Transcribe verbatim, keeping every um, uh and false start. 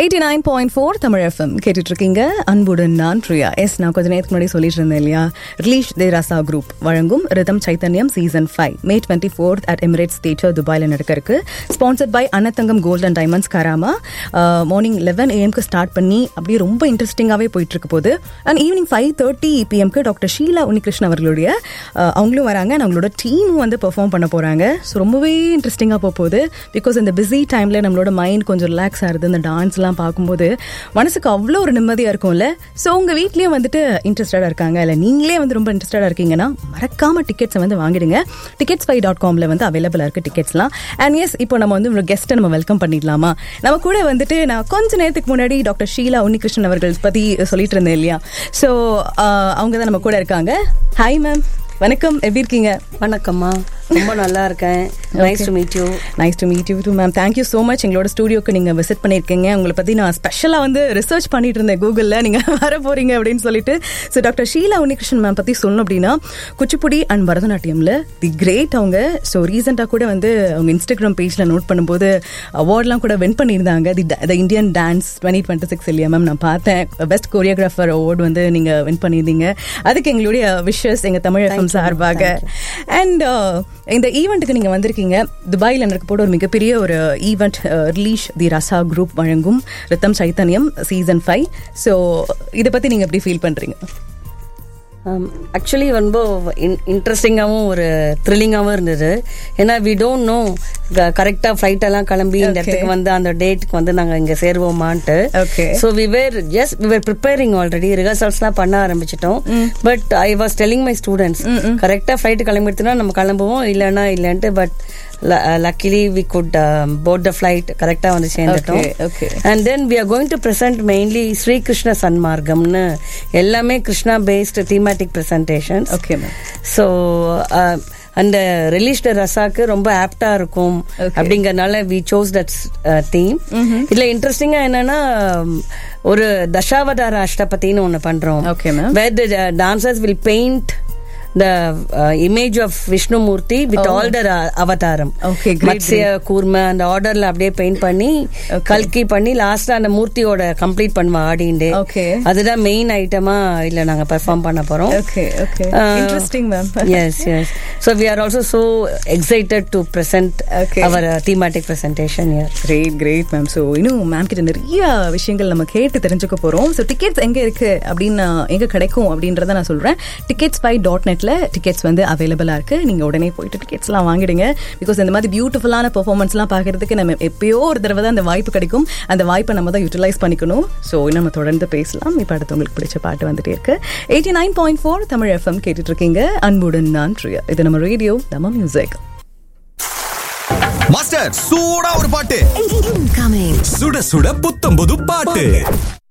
Eighty nine point four Tamil FM கேட்டுட்டு இருக்கீங்க. அன்புடன் நான் பிரியா. எஸ், நான் கொஞ்சம் நேரத்துக்கு முன்னாடி சொல்லிட்டு இருந்தேன் இல்லையா, ரிலீஷ் தி ரசா குரூப் வழங்கும் ரிதம் சைத்தன்யம் season five May twenty fourth at Emirates theatre துபாயில் நடக்க இருக்கு. Sponsored by Annathangam gold and diamonds Karama. Morning eleven ஏஎம்க்கு start பண்ணி அப்படியே ரொம்ப இன்ட்ரெஸ்டிங்காகவே போயிட்டு இருக்க போது. And evening five thirty பிஎம்க்கு doctor Sheila Unnikrishnan அவர்களுடைய அவங்களும் வராங்க. அவங்களோட டீமும் வந்து பெர்ஃபார்ம் பண்ண போறாங்க. ஸோ ரொம்பவே இன்ட்ரெஸ்டிங்காக போக போகுது. பிகாஸ் இந்த பிஸி டைம்ல நம்மளோட மைண்ட் கொஞ்சம் ரிலாக்ஸ் ஆகுது. இந்த டான்ஸ்லாம் பார்க்கும்போது மனசுக்கு அவ்வளோ ஒரு நிம்மதியாக இருக்கும்ல. ஸோ உங்கள் வீட்லேயும் வந்துட்டு இன்ட்ரெஸ்டடாக இருக்காங்க, இல்லை நீங்களே வந்து ரொம்ப இன்ட்ரெஸ்டடாக இருக்கீங்கன்னா மறக்காம டிக்கெட்ஸை வந்து வாங்கிடுங்க. டிக்கெட்ஸ் ஃபை டாட் காமில் வந்து அவைலபிளாக இருக்குது டிக்கெட்ஸ்லாம். அண்ட் எஸ், இப்போ நம்ம வந்து உங்களோட கெஸ்ட்டை நம்ம வெல்கம் பண்ணிடலாமா? நம்ம கூட வந்துட்டு நான் கொஞ்ச நேரத்துக்கு முன்னாடி டாக்டர் ஷீலா உன்னிகிருஷ்ணன் அவர்கள் பற்றி சொல்லிட்டு இருந்தேன் இல்லையா. ஸோ அவங்க தான் நம்ம கூட இருக்காங்க. ஹாய் மேம், வணக்கம், எப்படி இருக்கீங்க? வணக்கம்மா, ரொம்ப நல்லா இருக்கேன். Nice to meet you. Nice to meet you two ma'am. Thank you so much எங்களோட ஸ்டுடியோக்கு நீங்கள் விசிட் பண்ணியிருக்கீங்க. உங்களை பற்றி நான் ஸ்பெஷலாக வந்து ரிசர்ச் பண்ணிட்டு இருந்தேன் கூகுளில், நீங்கள் வர போறீங்க அப்படின்னு சொல்லிட்டு. So doctor Sheila Unnikrishnan ma'am பற்றி சொல்லணும் அப்படின்னா, குச்சிப்புடி அண்ட் பரதநாட்டியமில் தி கிரேட் அவங்க. ஸோ ரீசெண்டாக கூட வந்து அவங்க இன்ஸ்டாகிராம் பேஜில் நோட் பண்ணும்போது அவார்ட்லாம் கூட வின் பண்ணியிருந்தாங்க. தி the Indian dance twenty twenty six இல்லையா மேம், நான் பார்த்தேன். பெஸ்ட் கோரியோகிராஃபர் அவார்டு வந்து நீங்கள் வின் பண்ணியிருந்தீங்க. அதுக்கு எங்களுடைய விஷஸ் எங்கள் தமிழ் சார்பாக. அண்ட் இந்த ஈவெண்ட்டுக்கு நீங்க வந்திருக்கீங்க. துபாயில் நடக்க போட ஒரு மிகப்பெரிய ஒரு ஈவெண்ட், ரிலீஷ் தி ரசா குரூப் வழங்கும் ரிதம் சைத்தன்யம் சீசன் ஃபைவ். ஸோ இதை பத்தி நீங்க எப்படி ஃபீல் பண்றீங்க? ஆக்சுவலி ரொம்ப இன்ட்ரெஸ்டிங்காகவும் ஒரு த்ரில்லிங்காகவும் இருந்தது. ஏன்னா வி டோன்ட் நோ கரெக்டாக ஃப்ளைட் எல்லாம் கிளம்பி இந்த இடத்துக்கு வந்து அந்த டேட்டுக்கு வந்து நாங்கள் இங்கே சேருவோமான்ட்டு. So we were just we were preparing already, ரிஹர்சல்ஸ்லாம் பண்ண ஆரம்பிச்சிட்டோம். But I was telling my students, கரெக்டாக ஃப்ளைட் கிளம்பிடுத்துனா நம்ம கிளம்புவோம், இல்லைன்னா இல்லைன்ட்டு. But luckily we could um, board the flight கரெக்டா வந்து சேர்ந்துட்டோம். Okay, okay. And then we are going to present mainly Sri Krishna Sanmargamnu, எல்லாமே Krishna based thematic presentations. Okay ma'am. So uh, அந்த release ரசாக்கு ரொம்ப ஆப்டா இருக்கும் அப்படிங்கறதுனால we chose that uh, theme. இதுல இன்ட்ரெஸ்டிங்கா என்னன்னா, ஒரு தசாவதார அஷ்டபதினு ஒன்னு பண்றோம். Okay ma'am. Where the uh, dancers will paint the uh, image of Vishnu Murthy with oh. all the uh, avataram. Okay, great. Matsya, Kurma and orderல அப்படியே பெயிண்ட் பண்ணி கல்கி பண்ணி லாஸ்டா அந்த மூர்த்தியோட கம்ப்ளீட் பண்ணுவா ஆடிண்டே. ஓகே, அதுதான் மெயின் ஐட்டமா இல்ல நாங்க பெர்ஃபார்ம் பண்ண போறோம். Okay okay, interesting ma'am. Yes, yes. So we are also so excited to present okay. our uh, thematic presentation here. Great, great ma'am. So இன்னும் மேம் கிட்ட நிறைய விஷயங்கள் நம்ம கேட்டு தெரிஞ்சுக்க போறோம். So tickets எங்க இருக்கு அப்படின்னு, எங்க கிடைக்கும் அப்படின்றத நான் சொல்றேன். tickets five dot net tickets வந்து அவைலபிளா இருக்கு. நீங்க உடனே போயிட்டு டிக்கெட்ஸ்லாம் வாங்கிடுங்க. பிகாஸ் இந்த மாதிரி பியூட்டிஃபுல்லான பெர்ஃபார்மன்ஸ்லாம் பார்க்கறதுக்கு நம்ம எப்பயோ ஒரு தடவை தான் அந்த வாய்ப்பு கிடைக்கும். அந்த வாய்ப்பை நம்ம தான் யூட்டிலைஸ் பண்ணிக்கணும். ஸோ நம்ம தொடர்ந்து பேசலாம். இப்போ அடுத்து உங்களுக்கு பிடிச்ச பாட்டு வந்துட்டே இருக்கு. Eighty nine point four Tamil FM கேட்டுட்டு இருக்கீங்க. அன்புடன் நான் பிரியா. இது நம்ம ரேடியோ நம்ம மியூசிக். மாஸ்டர் சூடா ஒரு பாட்டு, சுட சுட புத்தம் புது பாட்டு.